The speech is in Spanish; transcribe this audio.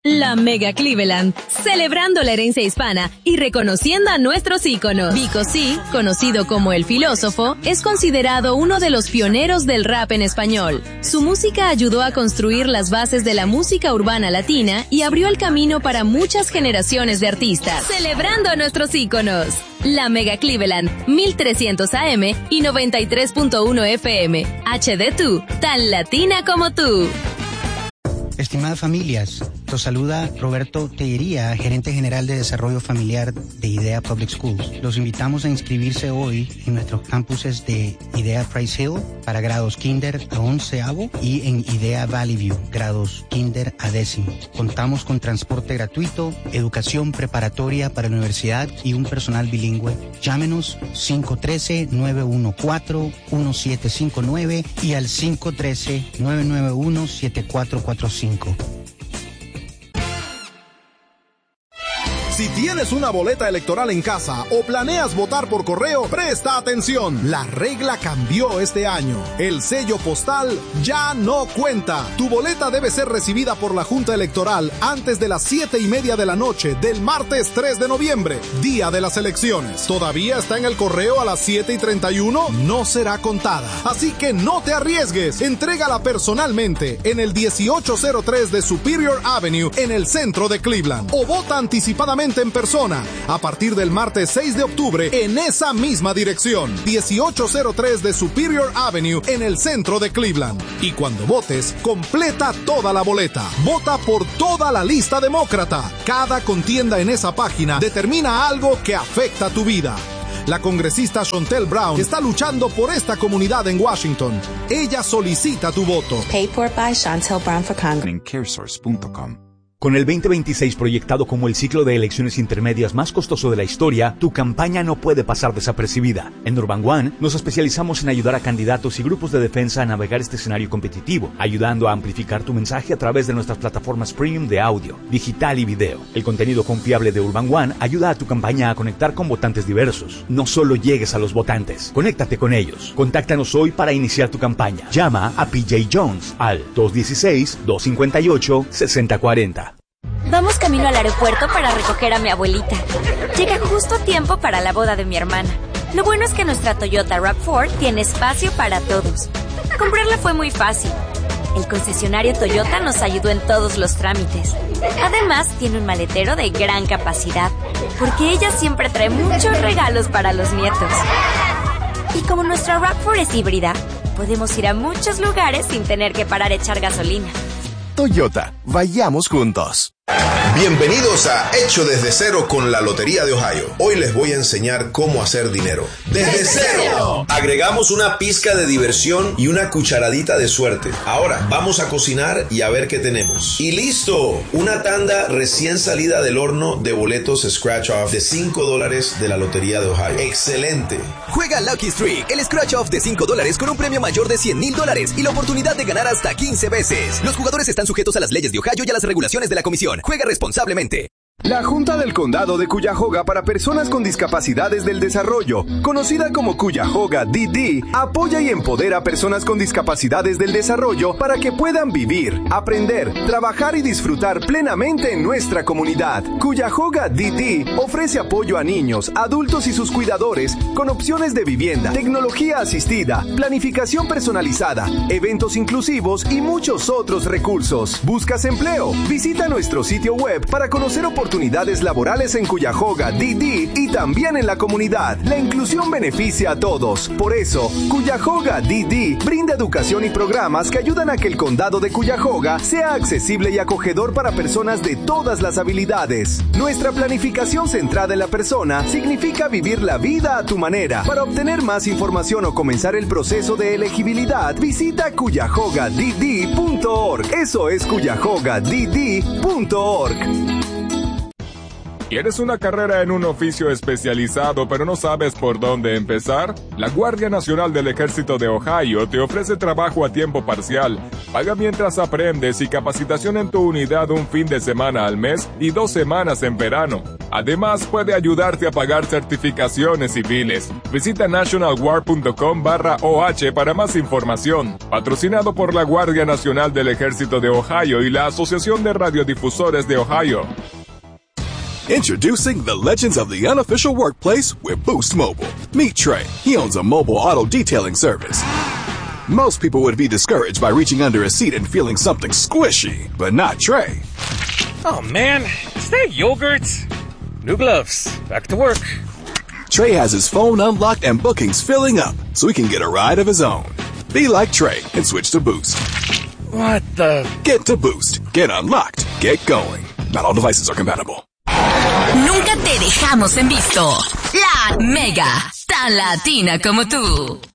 La Mega Cleveland, celebrando la herencia hispana y reconociendo a nuestros íconos. Vico C, conocido como el filósofo, es considerado uno de los pioneros del rap en español. Su música ayudó a construir las bases de la música urbana latina y abrió el camino para muchas generaciones de artistas. Celebrando a nuestros íconos. La Mega Cleveland, 1300 AM y 93.1 FM. HD2, tan latina como tú. Estimadas familias, los saluda Roberto Tellería, gerente general de desarrollo familiar de IDEA Public Schools. Los invitamos a inscribirse hoy en nuestros campuses de IDEA Price Hill para grados Kinder a 11avo y en IDEA Valley View, grados Kinder a 10º. Contamos con transporte gratuito, educación preparatoria para la universidad y un personal bilingüe. Llámenos 513-914-1759 y al 513-991-7445. Si tienes una boleta electoral en casa o planeas votar por correo, presta atención. La regla cambió este año. El sello postal ya no cuenta. Tu boleta debe ser recibida por la Junta Electoral antes de las 7:30 de la noche del martes 3 de noviembre, día de las elecciones. ¿Todavía está en el correo a las 7:31? No será contada. Así que no te arriesgues. Entrégala personalmente en el 1803 de Superior Avenue en el centro de Cleveland. O vota anticipadamente en persona a partir del martes 6 de octubre en esa misma dirección, 1803 de Superior Avenue en el centro de Cleveland. Y cuando votes, completa toda la boleta. Vota por toda la lista demócrata. Cada contienda en esa página determina algo que afecta tu vida. La congresista Shontel Brown está luchando por esta comunidad en Washington. Ella solicita tu voto. Paid for by Shontel Brown for Congress. En caresource.com. Con el 2026 proyectado como el ciclo de elecciones intermedias más costoso de la historia, tu campaña no puede pasar desapercibida. En Urban One nos especializamos en ayudar a candidatos y grupos de defensa a navegar este escenario competitivo, ayudando a amplificar tu mensaje a través de nuestras plataformas premium de audio, digital y video. El contenido confiable de Urban One ayuda a tu campaña a conectar con votantes diversos. No solo llegues a los votantes, conéctate con ellos. Contáctanos hoy para iniciar tu campaña. Llama a PJ Jones al 216-258-6040. Vamos camino al aeropuerto para recoger a mi abuelita. Llega justo a tiempo para la boda de mi hermana. Lo bueno es que nuestra Toyota RAV4 tiene espacio para todos. Comprarla fue muy fácil. El concesionario Toyota nos ayudó en todos los trámites. Además, tiene un maletero de gran capacidad, porque ella siempre trae muchos regalos para los nietos. Y como nuestra RAV4 es híbrida, podemos ir a muchos lugares sin tener que parar a echar gasolina. Toyota, vayamos juntos. Bienvenidos a Hecho desde cero con la Lotería de Ohio. Hoy les voy a enseñar cómo hacer dinero. ¡Desde cero! Agregamos una pizca de diversión y una cucharadita de suerte. Ahora vamos a cocinar y a ver qué tenemos. ¡Y listo! Una tanda recién salida del horno de boletos Scratch Off de $5 de la Lotería de Ohio. ¡Excelente! Juega Lucky Streak, el Scratch Off de $5 con un premio mayor de $100,000 y la oportunidad de ganar hasta 15 veces. Los jugadores están sujetos a las leyes de Ohio y a las regulaciones de la comisión. Juega responsablemente. La Junta del Condado de Cuyahoga para Personas con Discapacidades del Desarrollo, conocida como Cuyahoga DD, apoya y empodera a personas con discapacidades del desarrollo para que puedan vivir, aprender, trabajar y disfrutar plenamente en nuestra comunidad. Cuyahoga DD ofrece apoyo a niños, adultos y sus cuidadores con opciones de vivienda, tecnología asistida, planificación personalizada, eventos inclusivos y muchos otros recursos. ¿Buscas empleo? Visita nuestro sitio web para conocer oportunidades laborales en Cuyahoga DD y también en la comunidad. La inclusión beneficia a todos. Por eso, Cuyahoga DD brinda educación y programas que ayudan a que el condado de Cuyahoga sea accesible y acogedor para personas de todas las habilidades. Nuestra planificación centrada en la persona significa vivir la vida a tu manera. Para obtener más información o comenzar el proceso de elegibilidad, visita cuyahogadd.org. Eso es cuyahogadd.org. ¿Quieres una carrera en un oficio especializado pero no sabes por dónde empezar? La Guardia Nacional del Ejército de Ohio te ofrece trabajo a tiempo parcial, paga mientras aprendes y capacitación en tu unidad un fin de semana al mes y 2 semanas en verano. Además, puede ayudarte a pagar certificaciones civiles. Visita nationalguard.com/OH para más información. Patrocinado por la Guardia Nacional del Ejército de Ohio y la Asociación de Radiodifusores de Ohio. Introducing the legends of the unofficial workplace with Boost Mobile. Meet Trey. He owns a mobile auto detailing service. Most people would be discouraged by reaching under a seat and feeling something squishy, but not Trey. Oh man, is that yogurt? New gloves. Back to work. Trey has his phone unlocked and bookings filling up, so he can get a ride of his own. Be like Trey and switch to Boost. What the? Get to Boost. Get unlocked. Get going. Not all devices are compatible. Nunca te dejamos en visto. La Mega, tan latina como tú.